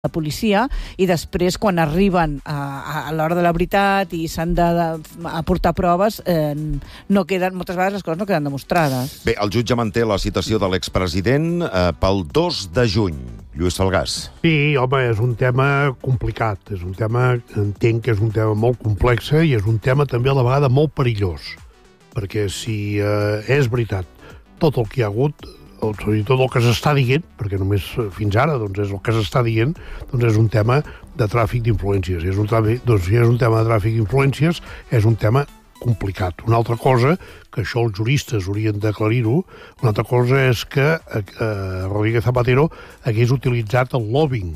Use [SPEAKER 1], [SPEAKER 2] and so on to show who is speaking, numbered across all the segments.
[SPEAKER 1] la policia, i després, quan arriben a l'hora de la veritat i s'han d'aportar proves, no queden, moltes vegades les coses no queden demostrades.
[SPEAKER 2] Bé, el jutge manté la citació de l'expresident pel 2 de juny. Lluís Falgàs.
[SPEAKER 3] Sí, home, és un tema complicat. És un tema, entenc que és un tema molt complex i és un tema també a la vegada molt perillós. Perquè si és veritat tot el que hi ha hagut, tot el que s'està dient, perquè només fins ara doncs és el que s'està dient, doncs és un tema de tràfic d'influències. Si és un tema de tràfic d'influències, és un tema complicat. Una altra cosa, que això els juristes haurien d'aclarir-ho, una altra cosa és que Rodríguez Zapatero hagués utilitzat el lobbying,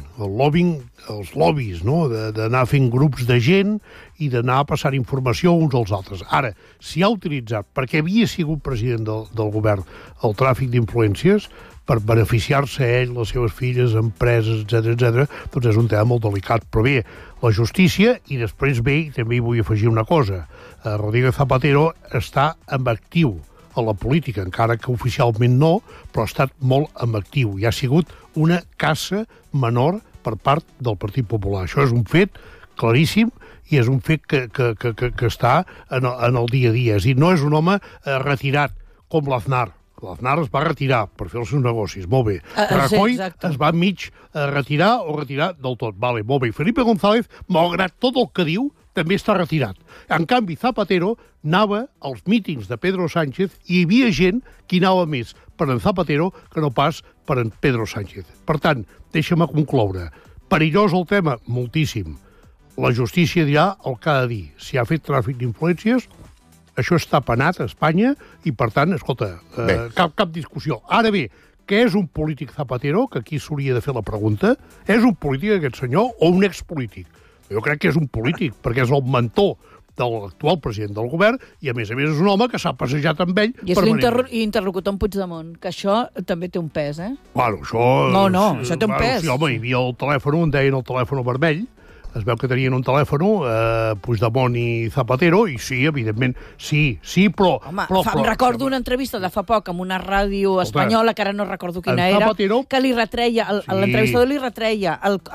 [SPEAKER 3] els lobbies, no? D'anar fent grups de gent i d'anar a passar informació uns als altres. Ara, si ha utilitzat, perquè havia sigut president del govern, el tràfic d'influències, per beneficiar-se ell, les seves filles, empreses, etc., doncs és un tema molt delicat. Però bé, la justícia, i després bé, i també hi vull afegir una cosa, Rodríguez Zapatero està en actiu a la política, encara que oficialment no, però ha estat molt en actiu. I ha sigut una caça menor per part del Partit Popular. Això és un fet claríssim i és un fet que està en el dia a dia. És a dir, no és un home retirat com l'Aznar. L'Aznar es va retirar per fer els seus negocis, molt bé. Rajoy es va mig retirar o retirar del tot. Vale, molt bé. Felipe González, malgrat tot el que diu, també està retirat. En canvi, Zapatero anava als mítings de Pedro Sánchez i hi havia gent que anava més per en Zapatero que no pas per en Pedro Sánchez. Per tant, deixa'm concloure. Perillós el tema? Moltíssim. La justícia dirà el que ha de dir. Si ha fet tràfic d'influències, això està penat a Espanya i, per tant, escolta, cap discussió. Ara bé, què és un polític Zapatero? Que aquí s'hauria de fer la pregunta. És un polític aquest senyor o un expolític? Jo crec que és un polític, perquè és el mentor de l'actual president del govern i, a més, és un home que s'ha passejat amb ell permanentment.
[SPEAKER 1] I interlocutor amb Puigdemont, que això també té un pes, eh?
[SPEAKER 3] Bueno, això...
[SPEAKER 1] No, això té un pes.
[SPEAKER 3] Sí, home, hi havia el telèfon, en deien el telèfon vermell. Es veu que tenien un telèfon, Puigdemont i Zapatero, i sí, evidentment, sí, però...
[SPEAKER 1] Home, em recordo una entrevista de fa poc amb una ràdio espanyola, que ara no recordo quina era, que li retreia, l'entrevistador li retreia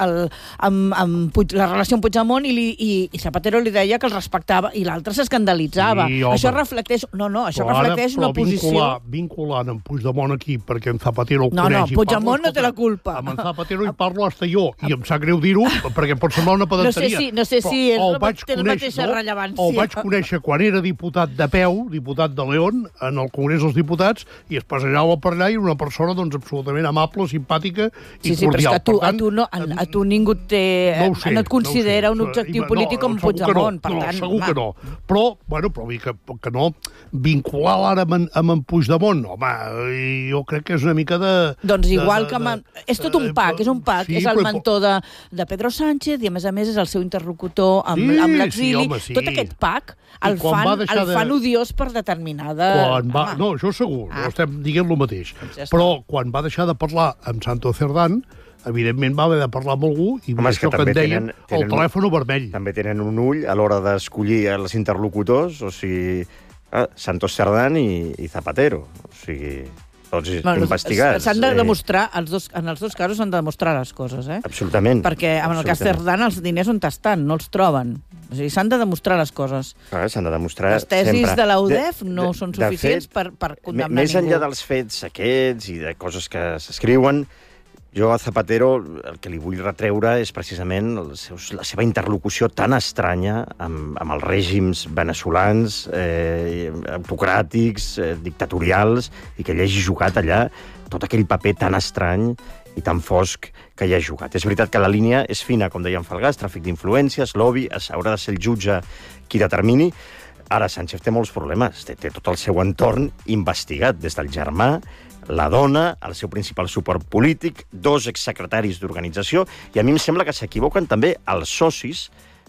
[SPEAKER 1] la relació amb Puigdemont i Zapatero li deia que els respectava i l'altre s'escandalitzava. Això reflecteix... No, això reflecteix una posició...
[SPEAKER 3] Vinculant en Puigdemont aquí perquè en Zapatero el coneix...
[SPEAKER 1] No, Puigdemont no té la culpa.
[SPEAKER 3] Amb en Zapatero hi parlo hasta jo, i em sap greu dir-ho, perquè pot semblar una pedanteria.
[SPEAKER 1] No sé si té la mateixa rellevància.
[SPEAKER 3] El vaig conèixer quan era diputat de peu, diputat de León, en el Congrés dels Diputats, i es passejava per allà i era una persona doncs absolutament amable, simpàtica i cordial. Sí, però és que
[SPEAKER 1] a tu ningú no et considera un objectiu polític com Puigdemont.
[SPEAKER 3] No, segur que no. Però vull dir que no vincular l'ara amb en Puigdemont, home, jo crec que és una mica de...
[SPEAKER 1] Doncs igual que... És tot un pack, és el mentor de Pedro Sánchez i, a més, és el seu interlocutor amb l'exili. Tot aquest pack el fan odiós per determinada...
[SPEAKER 3] No, això segur, no estem dient el mateix. Però quan va deixar de parlar amb Santo Cerdán, evidentment va haver de parlar amb algú i això que en deien el telèfon vermell.
[SPEAKER 4] També tenen un ull a l'hora d'escollir els interlocutors, o sigui, Santos Cerdán i Zapatero. O sigui... tots investigats.
[SPEAKER 1] S'han de demostrar, en els dos casos s'han de demostrar les coses, eh?
[SPEAKER 4] Absolutament.
[SPEAKER 1] Perquè en el cas Cerdán els diners on estan, no els troben. O sigui, s'han de demostrar les coses.
[SPEAKER 4] S'han de demostrar
[SPEAKER 1] les tesis de la UDEF no són suficients per condemnar ningú.
[SPEAKER 4] Més enllà dels fets aquests i de coses que s'escriuen, jo a Zapatero el que li vull retreure és precisament la seva interlocució tan estranya amb els règims veneçolans, autocràtics, dictatorials, i que ell hagi jugat allà tot aquell paper tan estrany i tan fosc que hi ha jugat. És veritat que la línia és fina, com deia en Falgàs, tràfic d'influències, lobby, haurà de ser el jutge qui determini. Ara Sánchez té molts problemes, té tot el seu entorn investigat, des del germà, la dona, el seu principal suport polític, 2 exsecretaris d'organització, i a mi em sembla que s'equivoquen també els socis,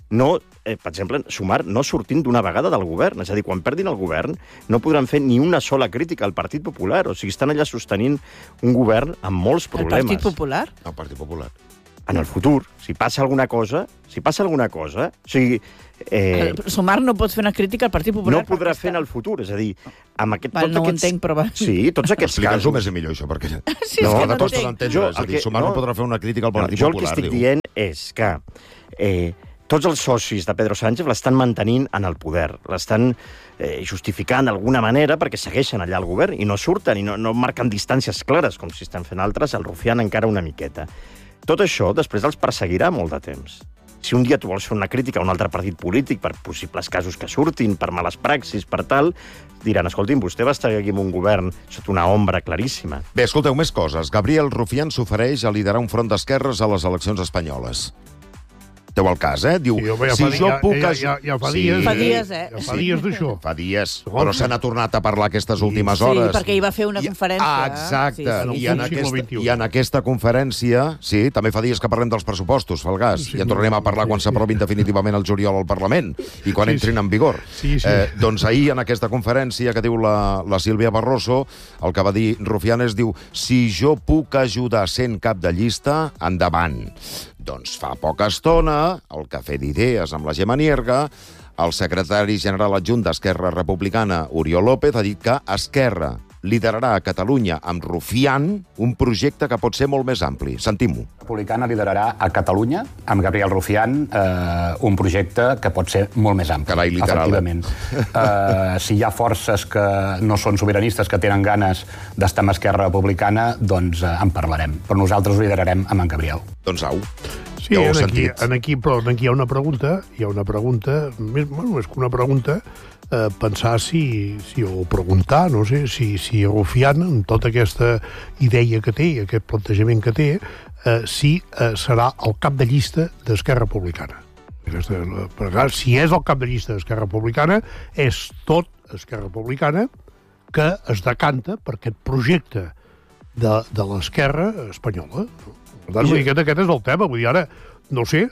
[SPEAKER 4] per exemple, Sumar no sortint d'una vegada del govern. És a dir, quan perdin el govern no podran fer ni una sola crítica al Partit Popular. O sigui, estan allà sostenint un govern amb molts problemes.
[SPEAKER 1] El Partit Popular?
[SPEAKER 2] El Partit Popular.
[SPEAKER 4] en el futur, si passa alguna cosa, o sigui...
[SPEAKER 1] Sumar no pot fer una crítica al Partit Popular.
[SPEAKER 4] No podrà fer en el futur, és a dir, amb aquest...
[SPEAKER 1] No ho entenc, però va.
[SPEAKER 4] Sí, tots aquests casos...
[SPEAKER 2] Explica'ns-ho més i millor, això, perquè...
[SPEAKER 1] Sí,
[SPEAKER 2] no,
[SPEAKER 1] no
[SPEAKER 2] costa d'entendre. És a dir, Sumar no podrà fer una crítica al Partit Popular.
[SPEAKER 4] Jo el que estic dient és que tots els socis de Pedro Sánchez l'estan mantenint en el poder, l'estan justificant d'alguna manera perquè segueixen allà al govern i no surten i no marquen distàncies clares, com si estan fent altres, el rufiant encara una miqueta. Tot això després els perseguirà molt de temps. Si un dia tu vols fer una crítica a un altre partit polític per possibles casos que surtin, per males praxis, per tal, diran, escolti'm, vostè va estar aquí en un govern sota una ombra claríssima.
[SPEAKER 2] Bé, escolteu, més coses. Gabriel Rufián s'ofereix a liderar un front d'esquerres a les eleccions espanyoles. Teu el cas, Diu, si jo puc...
[SPEAKER 3] Ja fa dies.
[SPEAKER 1] Fa dies,
[SPEAKER 3] Ja fa dies d'això.
[SPEAKER 2] Fa dies, però se n'ha tornat a parlar aquestes últimes hores.
[SPEAKER 1] Sí, perquè hi va fer una conferència.
[SPEAKER 2] Exacte, i en aquesta conferència, sí, també fa dies que parlem dels pressupostos, Falgàs, i en tornarem a parlar quan s'aprovin definitivament el juliol al Parlament i quan entrin en vigor. Doncs ahir, en aquesta conferència que diu la Sílvia Barroso, el que va dir Rufián diu, si jo puc ajudar sent cap de llista, endavant. Doncs fa poca estona, el cafè d'idees amb la Gemma Nierga, el secretari general adjunt d'Esquerra Republicana, Oriol López, ha dit que Esquerra liderarà a Catalunya amb Rufián un projecte que pot ser molt més ampli. Sentim-ho.
[SPEAKER 5] Republicana liderarà a Catalunya amb Gabriel Rufián un projecte que pot ser molt més ampli.
[SPEAKER 2] Carai, literal.
[SPEAKER 5] Efectivament. Si hi ha forces que no són sobiranistes, que tenen ganes d'estar amb Esquerra Republicana, doncs en parlarem. Però nosaltres ho liderarem amb en Gabriel.
[SPEAKER 2] Doncs au.
[SPEAKER 3] Sí, aquí hi ha una pregunta, més que una pregunta, pensar o preguntar, no sé, si Rufián, amb tota aquesta idea que té, aquest plantejament que té, si serà el cap de llista d'Esquerra Republicana. Si és el cap de llista d'Esquerra Republicana, és tot Esquerra Republicana que es decanta per aquest projecte de l'esquerra espanyola. Per tant, aquest és el tema. Vull dir, ara, no sé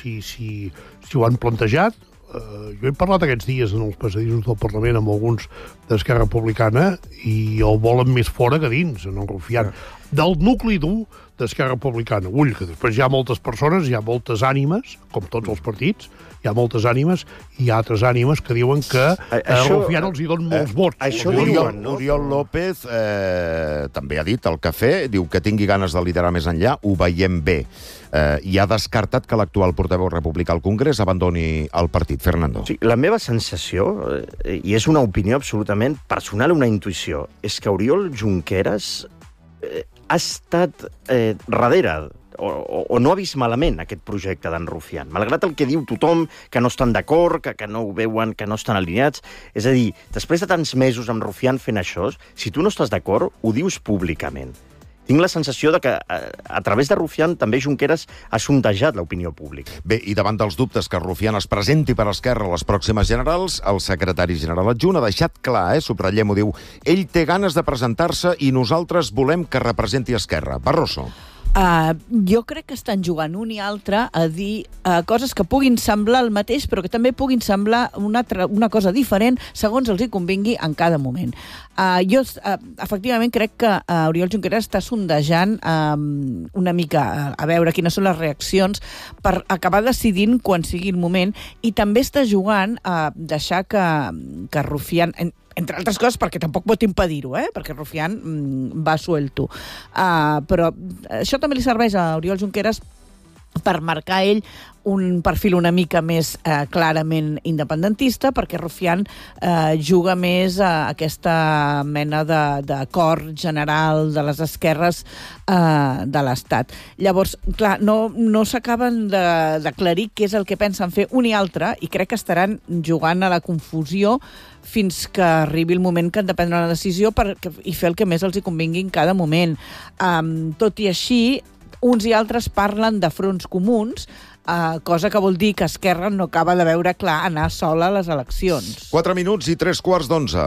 [SPEAKER 3] si ho han plantejat. Jo he parlat aquests dies en els passadissos del Parlament amb alguns d'Esquerra Republicana i el volen més fora que dins, en el Rufián. Del nucli dur d'Esquerra Republicana. Ull, que després hi ha moltes persones, hi ha moltes ànimes, com tots els partits, hi ha moltes ànimes i hi ha altres ànimes que diuen que Rufián els hi donen molts vots.
[SPEAKER 4] Això diuen, no?
[SPEAKER 2] Oriol López també ha dit al cafè, diu que tingui ganes de liderar més enllà, ho veiem bé. I ha descartat que l'actual portaveu republicà al Congrés abandoni el partit. Fernando.
[SPEAKER 4] Sí, la meva sensació, i és una opinió absolutament personal, una intuïció, és que Oriol Junqueras ha estat darrere o no ha vist malament aquest projecte d'en Rufián. Malgrat el que diu tothom, que no estan d'acord, que no ho veuen, que no estan alineats. És a dir, després de tants mesos amb Rufián fent això, si tu no estàs d'acord, ho dius públicament. Tinc la sensació de que a través de Rufián també Junqueras ha sondejat l'opinió pública.
[SPEAKER 2] Bé, i davant dels dubtes que Rufián es presenti per Esquerra a les pròximes generals, el secretari general adjunt ha deixat clar, subratllem-ho, diu, ell té ganes de presentar-se i nosaltres volem que representi Esquerra. Barroso.
[SPEAKER 1] Jo crec que estan jugant un i altre a dir coses que puguin semblar el mateix, però que també puguin semblar una cosa diferent segons els hi convingui en cada moment. Jo, efectivament, crec que Oriol Junqueras està sondejant una mica a veure quines són les reaccions per acabar decidint quan sigui el moment, i també està jugant a deixar que Rufián, entre altres coses perquè tampoc pot impedir-ho, perquè Rufián va suelto. Però això també li serveix a Oriol Junqueras per marcar ell un perfil una mica més clarament independentista, perquè Rufián juga més a aquesta mena d'acord general de les esquerres de l'Estat. Llavors, clar, no s'acaben d'aclarir què és el que pensen fer un i altre, i crec que estaran jugant a la confusió fins que arribi el moment que han de prendre una decisió i fer el que més els hi convingui en cada moment. Tot i així, uns i altres parlen de fronts comuns, cosa que vol dir que Esquerra no acaba de veure clar anar sola a les eleccions.
[SPEAKER 2] 4 minuts i 3:15.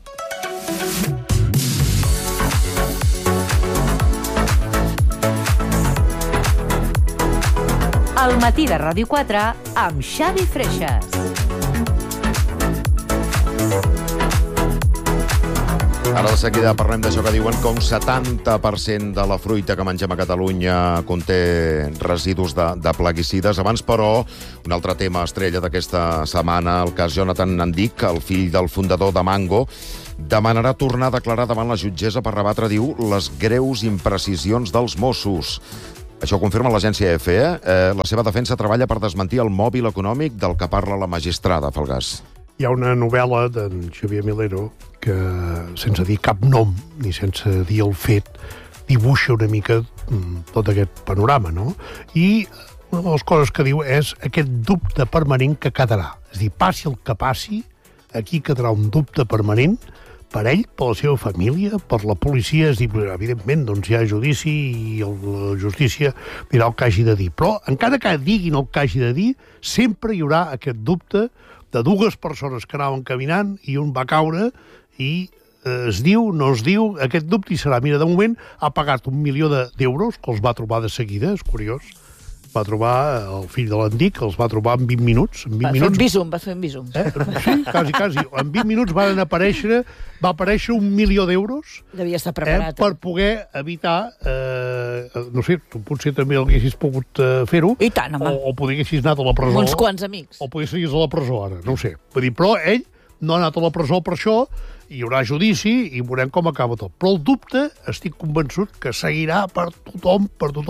[SPEAKER 6] El matí de Ràdio 4 amb Xavi Freixas.
[SPEAKER 2] Ara de seguida parlem d'això que diuen que un 70% de la fruita que mengem a Catalunya conté residus de plaguicides. Abans, però, un altre tema estrella d'aquesta setmana, el cas Jonathan Nandic, el fill del fundador de Mango, demanarà tornar a declarar davant la jutgessa per rebatre, diu, les greus imprecisions dels Mossos. Això ho confirma l'agència EFE. La seva defensa treballa per desmentir el mòbil econòmic del que parla la magistrada, Falgàs.
[SPEAKER 3] Hi ha una novel·la d'en Xavier Milero que, sense dir cap nom ni sense dir el fet, dibuixa una mica tot aquest panorama, no? I una de les coses que diu és aquest dubte permanent que quedarà. És a dir, passi el que passi, aquí quedarà un dubte permanent per ell, per la seva família, per la policia. És dir, evidentment, doncs hi ha judici i la justícia dirà el que hagi de dir. Però, encara que diguin el que hagi de dir, sempre hi haurà aquest dubte de dues persones que anaven caminant i un va caure i es diu, no es diu, aquest dubte hi serà. Mira, de moment ha pagat 1 milió d'euros, que els va trobar de seguida, és curiós. Va trobar el fill de l'Andic, els va trobar en 20 minuts.
[SPEAKER 1] Va fer un visum.
[SPEAKER 3] Sí, quasi. En 20 minuts va aparèixer 1 milió d'euros.
[SPEAKER 1] Devia estar preparat.
[SPEAKER 3] Per poder evitar, no sé, tu potser també haguessis pogut fer-ho.
[SPEAKER 1] I tant, home.
[SPEAKER 3] O poder haguessis anat a la presó.
[SPEAKER 1] Uns quants amics.
[SPEAKER 3] O poder seguir a la presó ara, no ho sé. Vull dir, però ell no ha anat a la presó per això, hi haurà judici i veurem com acaba tot. Però el dubte, estic convençut que seguirà per tothom,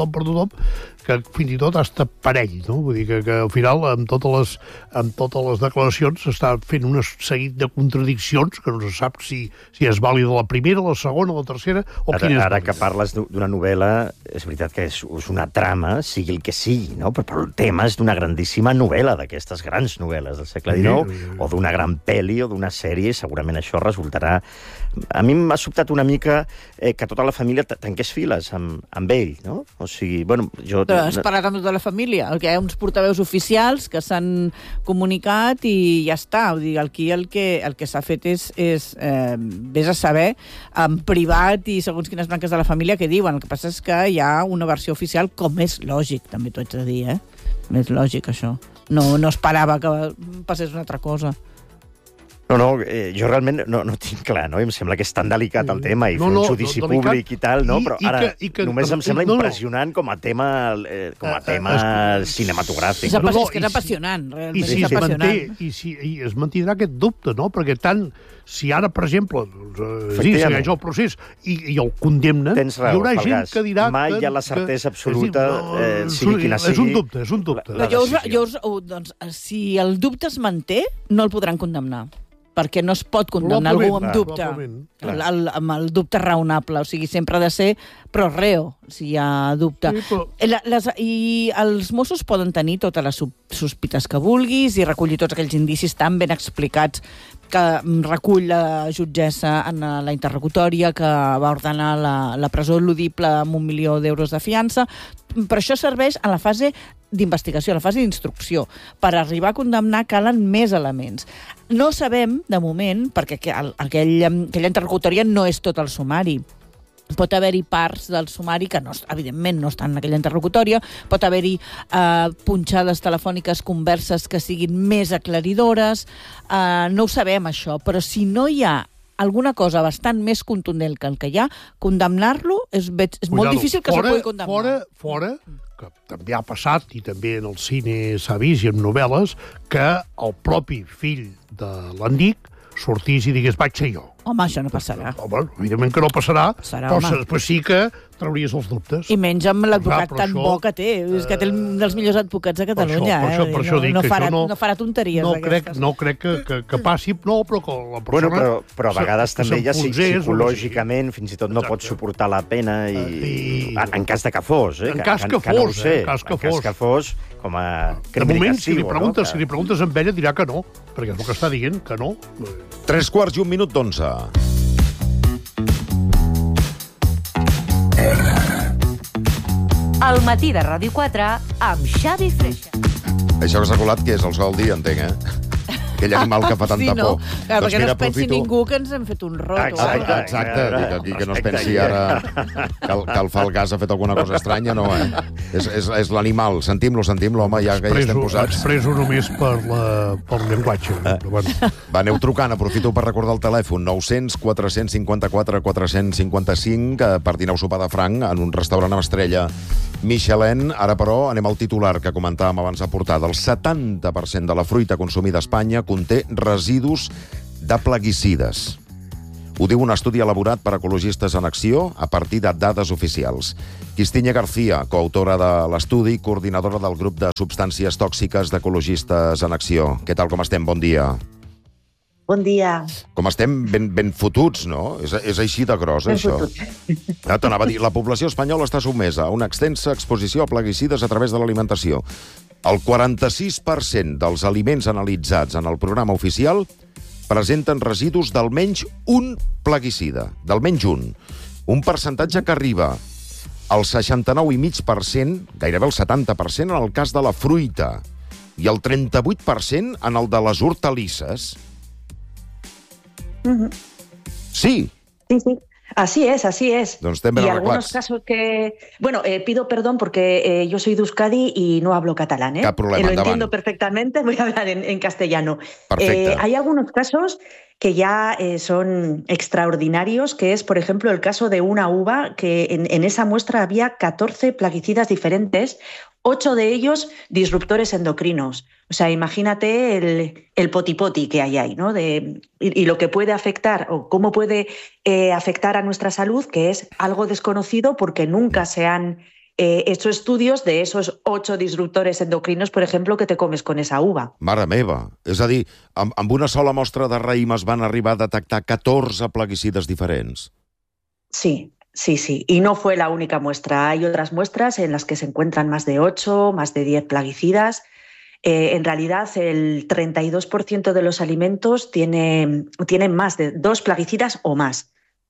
[SPEAKER 3] que fins i tot hasta per ell, no? Vull dir que al final, amb totes les declaracions, s'està fent un seguit de contradiccions que no se sap si és vàlida la primera, la segona, la tercera, o quina és.
[SPEAKER 4] Ara que parles d'una novel·la, és veritat que és una trama, sigui el que sigui, no? Però el tema és d'una grandíssima novel·la, d'aquestes grans novel·les del segle XIX, o d'una gran pel·li o d'una sèrie, segurament això resultarà... A mi m'ha sobtat una mica que tota la família tanqués files amb ell, no? O sigui, bueno, jo...
[SPEAKER 1] Però has parlat amb tota la família. Hi ha uns portaveus oficials que s'han comunicat i ja està. Vull dir, aquí el que s'ha fet és vés a saber, en privat i segons quines branques de la família què diuen. El que passa és que hi ha una versió oficial, com és lògic, també t'ho haig de dir, És lògic, això. No esperava que passés una altra cosa.
[SPEAKER 4] No, jo realment no tinc clar, no? Em sembla que és tan delicat el tema i fer un judici públic i tal, no? Però ara només em sembla impressionant com a tema cinematogràfic.
[SPEAKER 1] És que és apassionant, realment és apassionant.
[SPEAKER 3] I es mantindrà aquest dubte, no? Perquè tant, si ara, per exemple, segueix el procés i el condemna, hi haurà gent que dirà...
[SPEAKER 4] Mai hi ha la certesa absoluta, sigui quina sigui.
[SPEAKER 3] És un dubte.
[SPEAKER 1] Si el dubte es manté, no el podran condemnar. Perquè no es pot condemnar algú amb dubte, amb el dubte raonable. O sigui, sempre ha de ser pro reo, si hi ha dubte. I els Mossos poden tenir totes les sospites que vulguis i recollir tots aquells indicis tan ben explicats que recull la jutgessa en la interlocutòria que va ordenar la presó eludible amb 1 milió d'euros de fiança. Però això serveix a la fase d'investigació, a la fase d'instrucció. Per arribar a condemnar calen més elements. No sabem, de moment, perquè aquella interlocutòria no és tot el sumari. Pot haver-hi parts del sumari que, evidentment, no estan en aquella interlocutòria, pot haver-hi punxades telefòniques, converses que siguin més aclaridores. No ho sabem, això, però si no hi ha alguna cosa bastant més contundent que el que hi ha, condemnar-lo és molt difícil que se pugui condemnar.
[SPEAKER 3] Fora, que també ha passat, i també en el cine s'ha vist i en novel·les, que el propi fill de l'Andic sortís i digués, vaig ser jo.
[SPEAKER 1] Home, això no passarà.
[SPEAKER 3] Home, evidentment que no passarà, però després sí que trauries els dubtes.
[SPEAKER 1] I menys amb l'advocat tan bo que té. És que té un dels millors advocats de Catalunya.
[SPEAKER 3] Per això dic que això
[SPEAKER 1] no farà tonteries d'aquestes.
[SPEAKER 3] No crec que passi, no, però que la persona...
[SPEAKER 4] Però a vegades també ja psicològicament fins i tot no pot suportar la pena i en cas de que fos,
[SPEAKER 3] En cas que fos,
[SPEAKER 4] com a
[SPEAKER 3] de moment, si li preguntes amb ella, dirà que no, perquè és el que està dient, que no.
[SPEAKER 2] 3:03:11.
[SPEAKER 6] El matí de Ràdio 4 amb Xavi Freixa.
[SPEAKER 2] Això que s'ha colat, que és el sol dia, entenc, aquell animal que fa tanta por.
[SPEAKER 1] Clar, perquè no es pensi ningú que ens hem fet un roto.
[SPEAKER 2] Exacte. Que no es pensi ara que el Falgàs ha fet alguna cosa estranya, no, És l'animal. Sentim-lo, home, ja estem posats.
[SPEAKER 3] Expreso només pel llenguatge.
[SPEAKER 2] Va, aneu trucant, aprofito per recordar el telèfon 900 454 455 per dinar o sopar de franc en un restaurant amb estrella Michelin. Ara, però, anem al titular que comentàvem abans de portada. El 70% de la fruita consumida a Espanya conté residus de plaguicides. Ho diu un estudi elaborat per Ecologistes en Acció a partir de dades oficials. Cristina García, coautora de l'estudi, coordinadora del grup de substàncies tòxiques d'Ecologistes en Acció. Què tal, com estem? Bon dia.
[SPEAKER 7] Bon dia.
[SPEAKER 2] Com estem ben fotuts, no? És així de gros, això. T'anava a dir, la població espanyola està sotmesa a una extensa exposició a plaguicides a través de l'alimentació. El 46% dels aliments analitzats en el programa oficial presenten residus d'almenys un plaguicida, d'almenys un. Un percentatge que arriba al 69,5%, gairebé el 70% en el cas de la fruita, i el 38% en el de les hortalisses. Sí.
[SPEAKER 7] Sí. Así es.
[SPEAKER 2] Doncs estem ben
[SPEAKER 7] y
[SPEAKER 2] arreglats.
[SPEAKER 7] Algunos casos que... Bueno, pido perdón porque yo soy de Euskadi y no hablo catalán.
[SPEAKER 2] Cap problema,
[SPEAKER 7] Lo
[SPEAKER 2] endavant.
[SPEAKER 7] entiendo perfectamente, voy a hablar en castellano.
[SPEAKER 2] Perfecte.
[SPEAKER 7] Hay algunos casos que ya son extraordinarios, que es, por ejemplo, el caso de una uva que en esa muestra había 14 plaguicidas diferentes, 8 de ellos disruptores endocrinos. O sea, imagínate el potipoti que hay ahí, ¿no? Y lo que puede afectar, o cómo puede afectar a nuestra salud, que es algo desconocido porque nunca se han hecho estudios de esos 8 disruptores endocrinos, por ejemplo, que te comes con esa uva.
[SPEAKER 2] Mare meva. És a dir, amb una sola mostra de raïm es van arribar a detectar 14 plaguicides diferents.
[SPEAKER 7] Sí. Y no fue la única muestra. Hay otras muestras en las que se encuentran más de 8, más de 10 plaguicidas. En realidad, el 32% de los alimentos tienen más de 2 plaguicidas o más.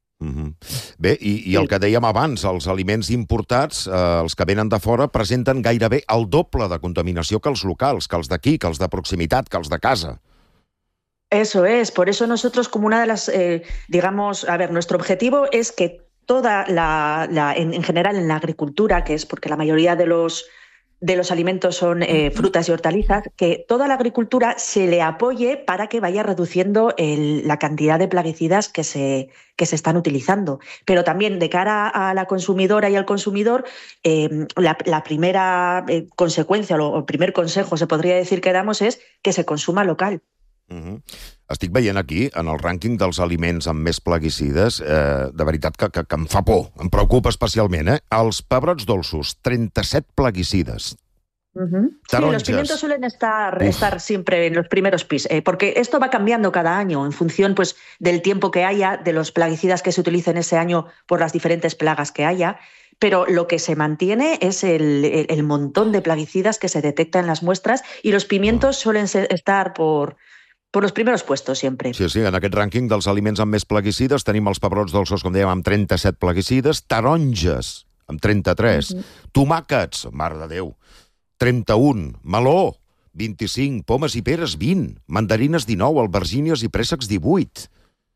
[SPEAKER 2] Bé, i el que dèiem abans, els aliments importats, els que venen de fora, presenten gairebé el doble de contaminació que els locals, que els d'aquí, que els de proximitat, que els de casa.
[SPEAKER 7] Eso es. Por eso nosotros, como una de las, nuestro objetivo es que toda en general en la agricultura, que es porque la mayoría de los alimentos son frutas y hortalizas, que toda la agricultura se le apoye para que vaya reduciendo la cantidad de plaguicidas que se están utilizando. Pero también de cara a la consumidora y al consumidor, la primera consecuencia o el primer consejo, se podría decir, que damos es que se consuma local.
[SPEAKER 2] Estic veient aquí, en el rànquing dels aliments amb més plaguicides, de veritat que em fa por, em preocupa especialment, Els pebrots dolços, 37 plaguicides.
[SPEAKER 7] Sí, los pimientos suelen estar siempre en los primeros pisos, porque esto va cambiando cada año en función, pues, del tiempo que haya, de los plaguicidas que se utilicen ese año por las diferentes plagas que haya, pero lo que se mantiene es el montón de plaguicidas que se detecta en las muestras, y los pimientos suelen estar por los primeros puestos, sempre.
[SPEAKER 2] Sí, en aquest rànquing dels aliments amb més plaguicides tenim els pebrots dolços, com dèiem, amb 37 plaguicides, taronges, amb 33, tomàquets, mare de Déu, 31, meló, 25, pomes i peres, 20, mandarines, 19, albergínies i préssecs, 18.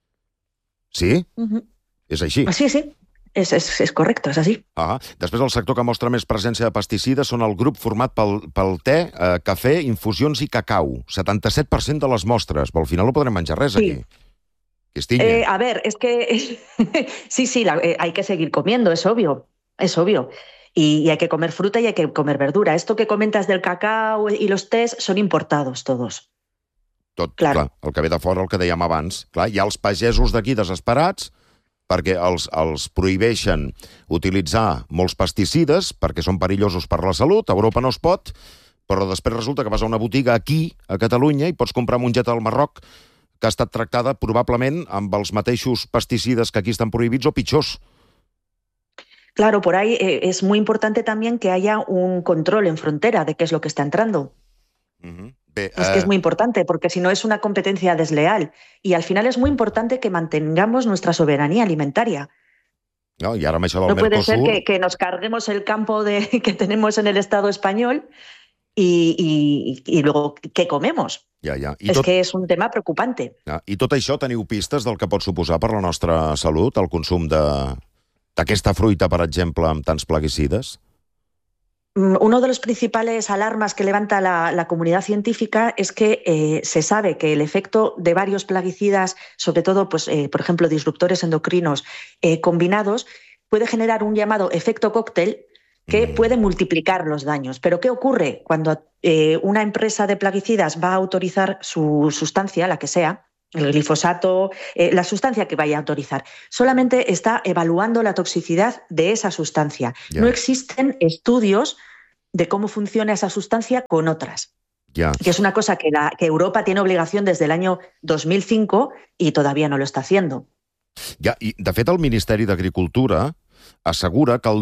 [SPEAKER 2] Sí? És així?
[SPEAKER 7] Sí. Es correcto, es así.
[SPEAKER 2] Després, el sector que mostra més presència de pesticides són el grup format pel te, cafè, infusions i cacau. 77% de les mostres. Però al final no podrem menjar res, aquí.
[SPEAKER 7] Sí. A ver, es que... sí, hay que seguir comiendo, es obvio. Y hay que comer fruta y hay que comer verdura. Esto que comentas del cacao y los tés son importados todos.
[SPEAKER 2] Tot, clar. El que ve de fora, el que dèiem abans. Clar, hi ha els pagesos d'aquí desesperats perquè els prohibeixen utilitzar molts pesticides perquè són perillosos per la salut. A Europa no es pot, però després resulta que vas a una botiga aquí, a Catalunya, i pots comprar mongeta del Marroc que ha estat tractada probablement amb els mateixos pesticides que aquí estan prohibits o pitjors.
[SPEAKER 7] Claro, por ahí es muy importante también que haya un control en frontera de qué es lo que está entrando. Es que es muy importante, porque si no es una competencia desleal. Y al final es muy importante que mantengamos nuestra soberanía alimentaria.
[SPEAKER 2] No, y ahora me
[SPEAKER 7] no puede ser que nos carguemos el campo que tenemos en el Estado español y luego, ¿qué comemos? És que és un tema preocupante.
[SPEAKER 2] I tot això teniu pistes del que pot suposar per la nostra salut, el consum d'aquesta fruita, per exemple, amb tants plaguicides?
[SPEAKER 7] Uno de los principales alarmas que levanta la comunidad científica es que se sabe que el efecto de varios plaguicidas, sobre todo, pues, por ejemplo, disruptores endocrinos combinados, puede generar un llamado efecto cóctel que puede multiplicar los daños. Pero ¿qué ocurre cuando una empresa de plaguicidas va a autorizar su sustancia, la que sea, el glifosato, la sustancia que vaya a autorizar? Solamente está evaluando la toxicidad de esa sustancia. No existen estudios de cómo funciona esa sustancia con otras. Que es una cosa que Europa tiene obligación desde el año 2005 y todavía no lo está haciendo.
[SPEAKER 2] I, de fet, el Ministeri d'Agricultura assegura que el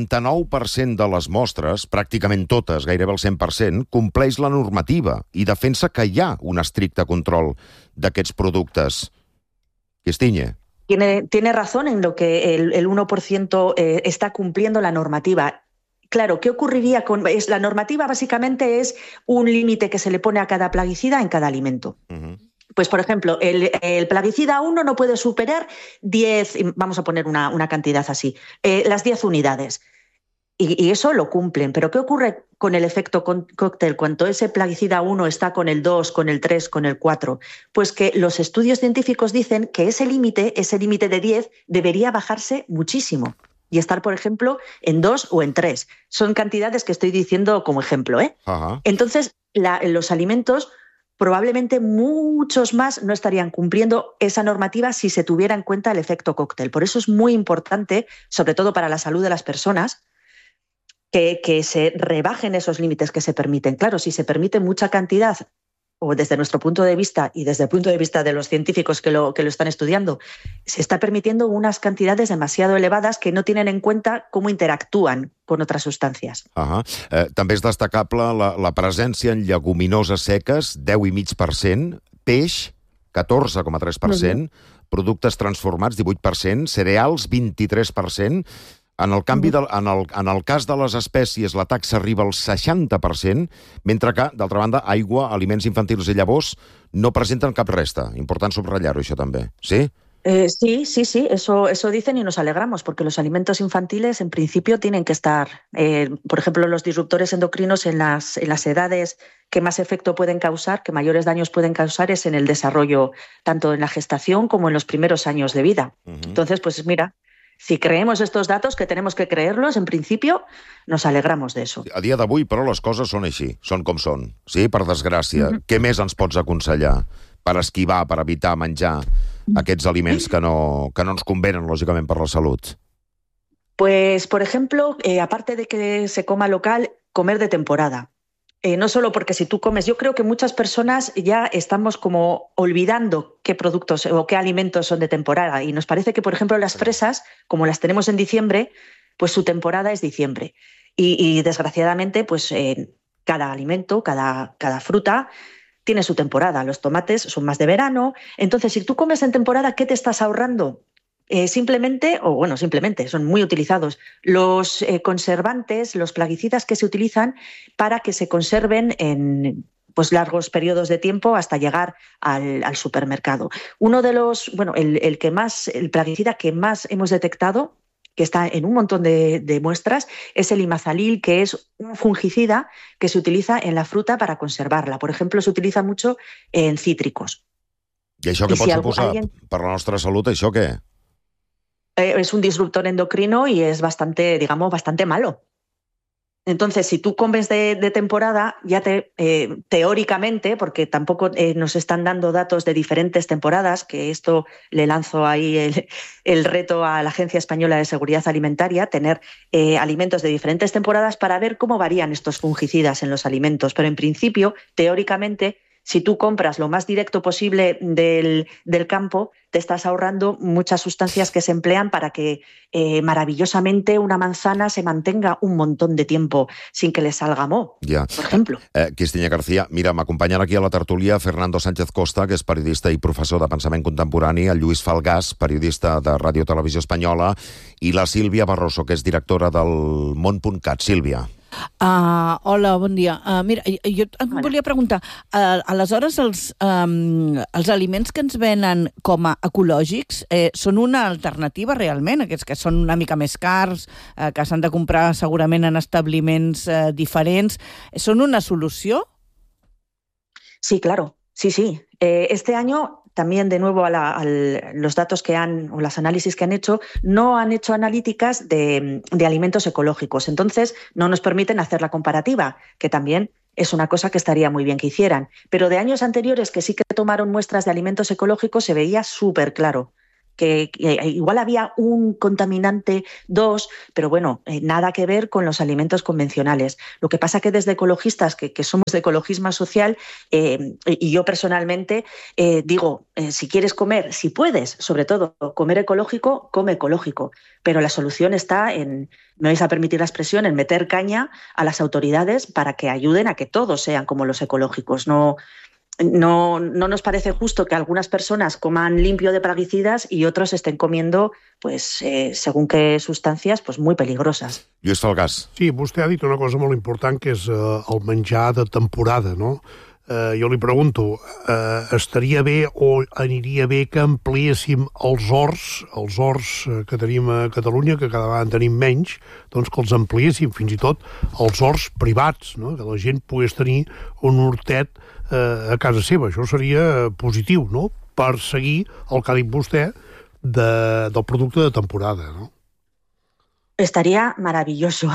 [SPEAKER 2] 99% de les mostres, pràcticament totes, gairebé el 100%, compleix la normativa i defensa que hi ha un estricte control d'aquests productes. Cristiñe.
[SPEAKER 7] Tiene razón en lo que el 1% está cumpliendo la normativa. Claro, ¿qué ocurriría con...? La normativa básicamente es un límite que se le pone a cada plaguicida en cada alimento. Pues, por ejemplo, el plaguicida 1 no puede superar 10, vamos a poner una cantidad así, las 10 unidades. Y eso lo cumplen. Pero ¿qué ocurre con el efecto cóctel cuando ese plaguicida 1 está con el 2, con el 3, con el 4? Pues que los estudios científicos dicen que ese límite de 10, debería bajarse muchísimo y estar, por ejemplo, en 2 o en 3. Son cantidades que estoy diciendo como ejemplo, ¿eh? Entonces, los alimentos, probablemente muchos más no estarían cumpliendo esa normativa si se tuviera en cuenta el efecto cóctel. Por eso es muy importante, sobre todo para la salud de las personas, que se rebajen esos límites que se permiten. Claro, si se permite mucha cantidad, o desde nuestro punto de vista y desde el punto de vista de los científicos que lo están estudiando, se está permitiendo unas cantidades demasiado elevadas que no tienen en cuenta cómo interactúan con otras sustancias.
[SPEAKER 2] També és destacable la presència en lleguminoses seques, 10,5%, peix, 14,3%, productes transformats, 18%, cereals, 23%. En el cas de les espècies, la taxa arriba al 60%, mentre que, d'altra banda, aigua, aliments infantils i llavors no presenten cap resta. Important subratllar-ho, això també. ¿Sí?
[SPEAKER 7] Sí, eso dicen y nos alegramos, porque los alimentos infantiles en principio tienen que estar, por ejemplo, los disruptores endocrinos en las edades que más efecto pueden causar, que mayores daños pueden causar, es en el desarrollo, tanto en la gestación como en los primeros años de vida. Entonces, pues mira, si creemos estos datos, que tenemos que creerlos, en principio, nos alegramos de eso.
[SPEAKER 2] A dia d'avui, però, les coses són així, són com són. Sí, per desgràcia. Què més ens pots aconsellar per esquivar, per evitar menjar aquests aliments que no ens convenen, lògicament, per la salut?
[SPEAKER 7] Pues, por ejemplo, aparte de que se coma local, comer de temporada. No solo porque si tú comes, yo creo que muchas personas ya estamos como olvidando qué productos o qué alimentos son de temporada, y nos parece que, por ejemplo, las fresas, como las tenemos en diciembre, pues su temporada es diciembre. Y desgraciadamente, pues cada alimento, cada fruta tiene su temporada. Los tomates son más de verano. Entonces, si tú comes en temporada, ¿qué te estás ahorrando? Simplemente, son muy utilizados los conservantes, los plaguicidas que se utilizan para que se conserven en largos periodos de tiempo hasta llegar al supermercado. Uno de los, el plaguicida que más hemos detectado, que está en un montón de muestras, es el imazalil, que es un fungicida que se utiliza en la fruta para conservarla. Por ejemplo, se utiliza mucho en cítricos.
[SPEAKER 2] I això què pot suposar per la nostra salut, això què?
[SPEAKER 7] Es un disruptor endocrino y es bastante malo. Entonces, si tú comes de temporada, ya teóricamente, porque tampoco nos están dando datos de diferentes temporadas, que esto le lanzo ahí el reto a la Agencia Española de Seguridad Alimentaria, tener alimentos de diferentes temporadas para ver cómo varían estos fungicidas en los alimentos. Pero en principio, teóricamente, si tú compras lo más directo posible del campo, te estás ahorrando muchas sustancias que se emplean para que maravillosamente una manzana se mantenga un montón de tiempo sin que le salga moho, por ejemplo.
[SPEAKER 2] Cristiñe García, mira, m'acompanyen aquí a la tertúlia Fernando Sánchez Costa, que és periodista i professor de pensament contemporani, el Lluís Falgàs, periodista de Ràdio Televisió Espanyola, i la Sílvia Barroso, que és directora del Món.cat. Sílvia.
[SPEAKER 1] Hola, bon dia. Mira, jo em volia preguntar, aleshores els aliments que ens venen com a ecològics són una alternativa realment? Aquests que són una mica més cars, que s'han de comprar segurament en establiments diferents, són una solució?
[SPEAKER 7] Sí, claro. Sí. Este año también, de nuevo, los datos o los análisis que han hecho, no han hecho analíticas de alimentos ecológicos. Entonces, no nos permiten hacer la comparativa, que también es una cosa que estaría muy bien que hicieran. Pero de años anteriores, que sí que tomaron muestras de alimentos ecológicos, se veía súper claro que igual había un contaminante, 2, pero bueno, nada que ver con los alimentos convencionales. Lo que pasa que desde ecologistas, que somos de ecologismo social, y yo personalmente digo, si quieres comer, si puedes, sobre todo, comer ecológico, come ecológico. Pero la solución está en, me vais a permitir la expresión, en meter caña a las autoridades para que ayuden a que todos sean como los ecológicos. No nos parece justo que algunas personas coman limpio de plaguicidas y otros estén comiendo, pues, según qué sustancias, pues muy peligrosas.
[SPEAKER 2] Lluís Falgàs.
[SPEAKER 3] Sí, vostè ha dit una cosa molt important, que és el menjar de temporada, no? Jo li pregunto, estaria bé o aniria bé que ampliéssim els horts que tenim a Catalunya, que cada vegada en tenim menys, doncs que els ampliéssim, fins i tot els horts privats, no? Que la gent pogués tenir un hortet a casa seva. Això seria positiu, no?, per seguir el que ha dit vostè del producte de temporada, no?
[SPEAKER 7] Estaría maravilloso.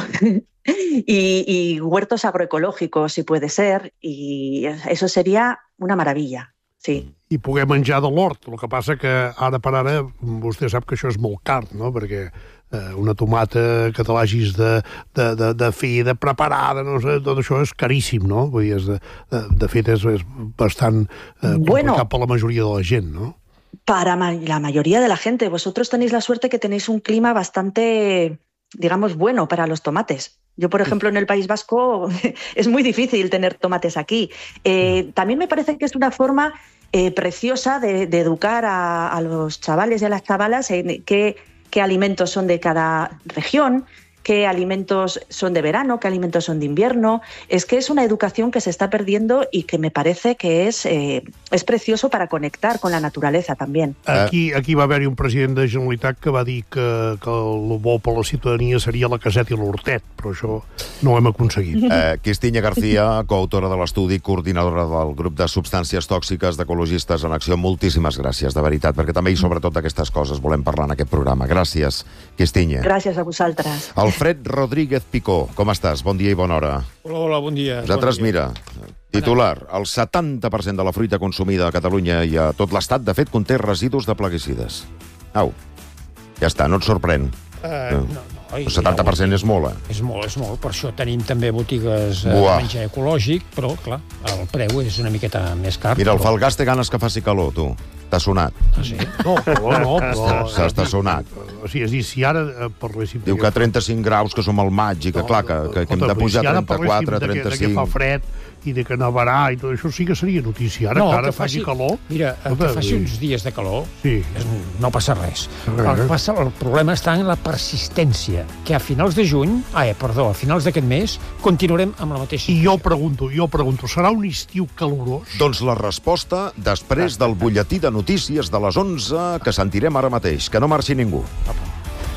[SPEAKER 7] Y huertos agroecológicos, si puede ser, y eso sería una maravilla, sí.
[SPEAKER 3] I poder menjar de l'hort. El que passa que ara per ara vostè sap que això és molt car, no?, perquè una tomata que te l'hagis de fer, de preparada, no sé, tot això és caríssim, no? Vull dir, de fet, és bastant complicat per la majoria de la gent, no?
[SPEAKER 7] Para la mayoría de la gente. Vosotros tenéis la suerte que tenéis un clima bastante, digamos, bueno para los tomates. Yo, por ejemplo, en el País Vasco es muy difícil tener tomates aquí. También me parece que es una forma preciosa de educar a los chavales y a las chavalas en qué alimentos son de cada región, qué alimentos son de verano, qué alimentos son de invierno. Es que es una educación que se está perdiendo y que me parece que es precioso para conectar con la naturaleza también.
[SPEAKER 3] Aquí va haver-hi un president de Generalitat que va dir que el bo per la ciutadania seria la caseta i l'hortet, però això no ho hem aconseguit.
[SPEAKER 2] Cristina García, coautora de l'estudi, coordinadora del grup de substàncies tòxiques d'Ecologistes en Acció, moltíssimes gràcies, de veritat, perquè també i sobretot d'aquestes coses volem parlar en aquest programa. Gràcies, Cristina.
[SPEAKER 7] Gràcies a vosaltres.
[SPEAKER 2] Alfred Rodríguez Picó, com estàs? Bon dia i bona hora.
[SPEAKER 8] Hola, bon dia.
[SPEAKER 2] Nosaltres, mira, titular, el 70% de la fruita consumida a Catalunya i a tot l'Estat, de fet, conté residus de plaguicides. Au, ja està, no et sorprèn.
[SPEAKER 8] No.
[SPEAKER 2] El 70% és molt,
[SPEAKER 8] És molt. Per això tenim també botigues de menjar ecològic, però, clar, el preu és una miqueta més car.
[SPEAKER 2] Mira, el Falgàs té ganes que faci calor, tu. T'ha sonat.
[SPEAKER 8] Ah, sí?
[SPEAKER 3] No, però...
[SPEAKER 2] S'ha sonat.
[SPEAKER 3] O sigui, és dir, si ara parléssim...
[SPEAKER 2] Diu que 35 graus, que som al maig, i que, clar, que hem de pujar a 34, 35...
[SPEAKER 3] de que fa fred i de que nevarà i tot això sí que seria notícia. Ara que ara faci calor...
[SPEAKER 8] Mira, que faci uns dies de calor, no passa res. El problema està en la persistència, que a finals de juny, a finals d'aquest mes, continuarem amb la mateixa...
[SPEAKER 3] I jo pregunto, serà un estiu calorós?
[SPEAKER 2] Doncs la resposta després del butlletí de notícies de les 11 que sentirem ara mateix. Que no marxi ningú.